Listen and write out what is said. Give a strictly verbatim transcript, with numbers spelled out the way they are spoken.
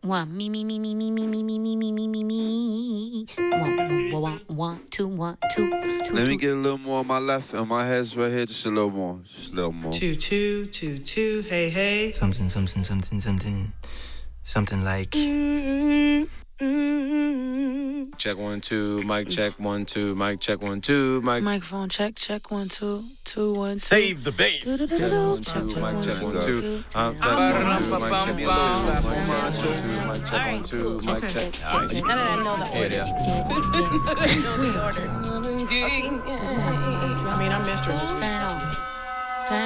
One, me, me, me, me, me, me, me, me, me, me, me, me, me. One, one, one, one, two, one, two, two. Let me get a little more on my left, and my head's right here. Just a little more. Just a little more. Two, two, two, two. Hey, hey. Something, something, something, something, something like. Mm-hmm. Check one, two, mic check one, two, mic check one, two, mic. Microphone check, check one, two, two, one, two. Save the bass. Check one, two, mic check one, two. Um, check one, two, mic check one, two, mic check one, two, mic check. Now that I know the order. I mean, I'm mistress.